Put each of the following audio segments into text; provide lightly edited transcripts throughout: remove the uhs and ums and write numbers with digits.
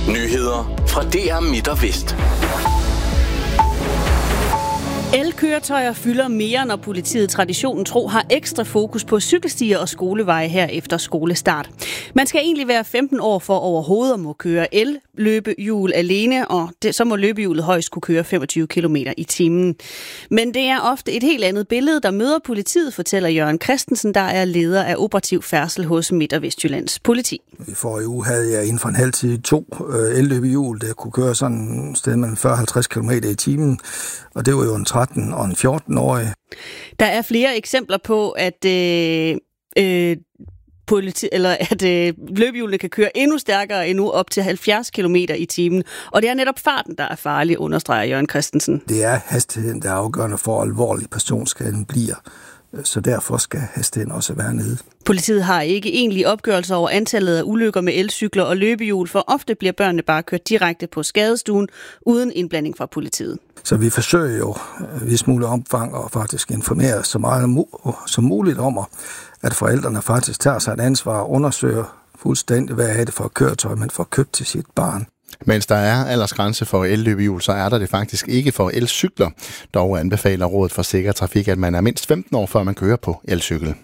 Nyheder fra DR Midt og Vest. Elkøretøjer fylder mere, når politiet traditionen tro har ekstra fokus på cykelstier og skoleveje her efter skolestart. Man skal egentlig være 15 år for overhovedet at må køre el-løbehjul alene, og så må løbehjulet højst kunne køre 25 km i timen. Men det er ofte et helt andet billede, der møder politiet, fortæller Jørgen Christensen, der er leder af operativ færdsel hos Midt- og Vestjyllands politi. I forrige uge havde jeg inden for en halv tid 2 elløbehjul, der kunne køre sådan et sted mellem 40-50 km i timen, og det var jo en 13- og en 14-årig. Der er flere eksempler på, at løbehjulene kan køre endnu stærkere endnu op til 70 km i timen. Og det er netop farten, der er farlig, understreger Jørgen Christensen. Det er hastigheden, der er afgørende for, hvor alvorlig personskaden bliver. Så derfor skal hastigheden også være nede. Politiet har ikke egentlige opgørelser over antallet af ulykker med elcykler og løbehjul, for ofte bliver børnene bare kørt direkte på skadestuen uden indblanding fra politiet. Så vi forsøger jo i vis mulig omfang at faktisk informere så meget som muligt om, at forældrene faktisk tager sig et ansvar og undersøger fuldstændig, hvad er det for et køretøj, man får købt til sit barn. Mens der er aldersgrænse for elløbehjul, så er der det faktisk ikke for elcykler. Dog anbefaler Rådet for Sikker Trafik, at man er mindst 15 år, før man kører på elcykel.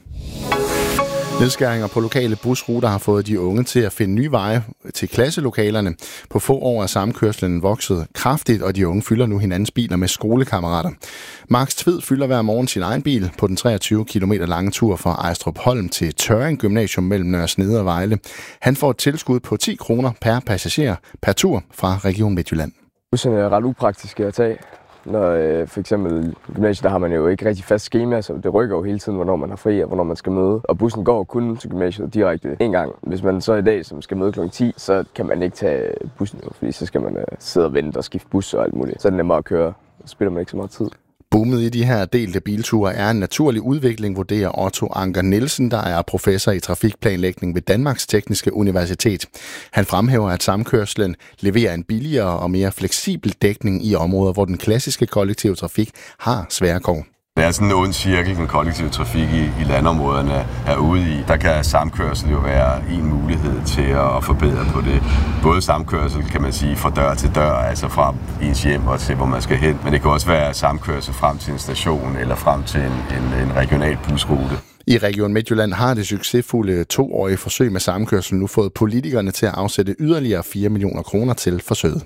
Nedskæringer på lokale busruter har fået de unge til at finde nye veje til klasselokalerne. På få år er samkørslen vokset kraftigt, og de unge fylder nu hinandens biler med skolekammerater. Max Tved fylder hver morgen sin egen bil på den 23 km lange tur fra Ejstrup Holm til Tørring Gymnasium mellem Nørre Snede og Vejle. Han får et tilskud på 10 kroner per passager per tur fra Region Midtjylland. Bussen er ret upraktisk at tage. Når for eksempel i gymnasiet, der har man jo ikke rigtig fast schema, så det rykker jo hele tiden, hvornår man har fri og hvornår man skal møde. Og bussen går kun til gymnasiet direkte en gang. Hvis man så i dag, som skal møde kl. 10, så kan man ikke tage bussen, fordi så skal man sidde og vente og skifte bus og alt muligt. Så er det nemmere at køre, så spiller man ikke så meget tid. Boomet i de her delte bilture er en naturlig udvikling, vurderer Otto Anker Nielsen, der er professor i trafikplanlægning ved Danmarks Tekniske Universitet. Han fremhæver, at samkørslen leverer en billigere og mere fleksibel dækning i områder, hvor den klassiske kollektive trafik har svære kår. Det er sådan en ond cirkel, den kollektive trafik i landområderne er ude i. Der kan samkørsel jo være en mulighed til at forbedre på det. Både samkørsel, kan man sige, fra dør til dør, altså fra ens hjem og til, hvor man skal hen. Men det kan også være samkørsel frem til en station eller frem til en regional busrute. I Region Midtjylland har det succesfulde 2-årige forsøg med samkørsel nu fået politikerne til at afsætte yderligere 4 millioner kroner til forsøget.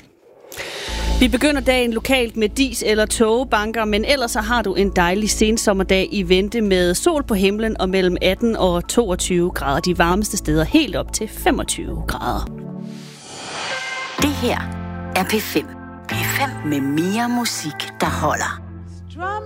Vi begynder dagen lokalt med dis- eller tågebanker, men ellers så har du en dejlig sensommerdag i vente med sol på himlen og mellem 18 og 22 grader. De varmeste steder helt op til 25 grader. Det her er P5. P5 med mere musik, der holder.